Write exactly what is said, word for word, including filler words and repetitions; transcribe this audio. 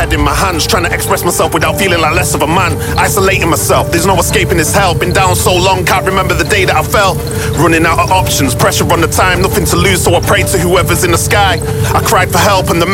pad in my hands, trying to express myself without feeling like less of a man. Isolating myself, there's no escaping this hell. Been down so long, can't remember the day that I fell. Running out of options, pressure on the time, nothing to lose, so I pray to whoever's in the sky. I cried for help and the